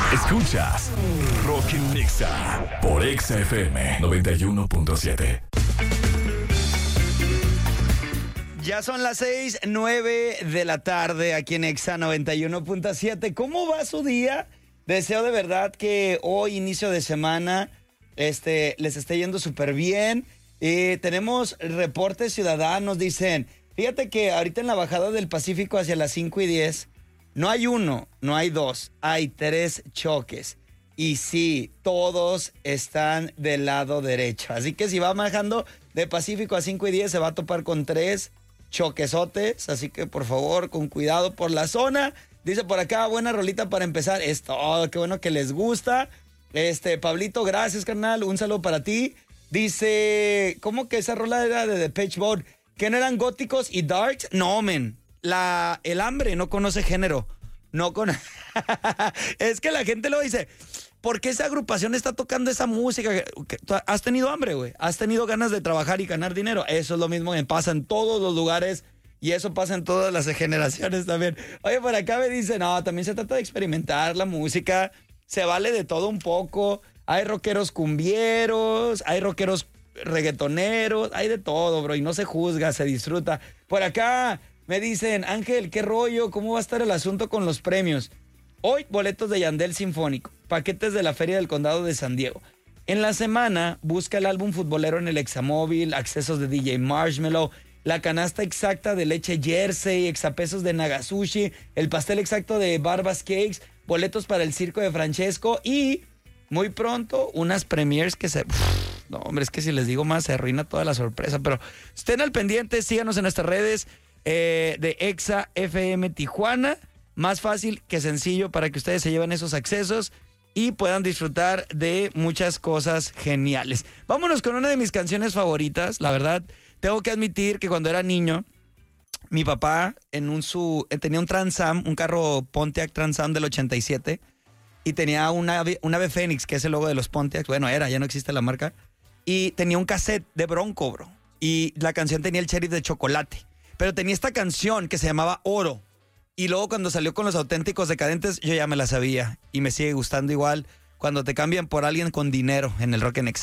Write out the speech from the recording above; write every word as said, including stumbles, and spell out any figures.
Escuchas Rock en Exa por Exa F M noventa y uno punto siete. Ya son las seis, nueve de la tarde aquí en Exa noventa y uno punto siete. ¿Cómo va su día? Deseo de verdad que hoy, inicio de semana, este, les esté yendo súper bien. Eh, tenemos reportes ciudadanos, dicen, fíjate que ahorita en la bajada del Pacífico hacia las cinco y diez, no hay uno, no hay dos, hay tres choques. Y sí, todos están del lado derecho. Así que si va bajando de Pacífico a cinco y diez, se va a topar con tres choquesotes. Así que por favor, con cuidado por la zona. Dice por acá, buena rolita para empezar. Es todo, qué bueno que les gusta. Este, Pablito, gracias, carnal. Un saludo para ti. Dice, ¿cómo que esa rola era de Depeche Mode? ¿Que no eran góticos y darks? No, men. La, el hambre no conoce género. No con... Es que la gente lo dice, ¿por qué esa agrupación está tocando esa música? ¿Has tenido hambre, güey? ¿Has tenido ganas de trabajar y ganar dinero? Eso es lo mismo que pasa en todos los lugares y eso pasa en todas las generaciones también. Oye, por acá me dice, no, también se trata de experimentar la música. Se vale de todo un poco. Hay rockeros cumbieros, hay rockeros reggaetoneros, hay de todo, bro. Y no se juzga, se disfruta. Por acá me dicen, Ángel, ¿qué rollo? ¿Cómo va a estar el asunto con los premios? Hoy, boletos de Yandel Sinfónico, paquetes de la Feria del Condado de San Diego. En la semana, busca el álbum futbolero en el Examóvil, accesos de D J Marshmello, la canasta exacta de leche Jersey, exapesos de Nagasushi, el pastel exacto de Barbas Cakes, boletos para el circo de Francesco y muy pronto unas premiers que se... No, hombre, es que si les digo más se arruina toda la sorpresa, pero estén al pendiente, síganos en nuestras redes eh, de Exa F M Tijuana. Más fácil que sencillo para que ustedes se lleven esos accesos y puedan disfrutar de muchas cosas geniales. Vámonos con una de mis canciones favoritas. La verdad, tengo que admitir que cuando era niño, mi papá en un su, tenía un Trans Am, un carro Pontiac Trans Am del ochenta y siete, y tenía una ave, una ave Fénix, que es el logo de los Pontiacs. Bueno, era, ya no existe la marca. Y tenía un cassette de Bronco, bro. Y la canción tenía el Sheriff de chocolate. Pero tenía esta canción que se llamaba Oro. Y luego cuando salió con los Auténticos Decadentes, yo ya me la sabía. Y me sigue gustando igual cuando te cambian por alguien con dinero en el Rock en Exa.